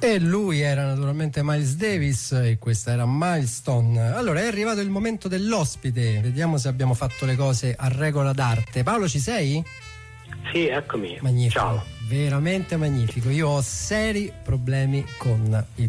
E lui era naturalmente Miles Davis e questa era Milestone. Allora è arrivato il momento dell'ospite, vediamo se abbiamo fatto le cose a regola d'arte. Paolo, ci sei? Sì, eccomi. Magnifico. Ciao. Veramente magnifico. Io ho seri problemi con il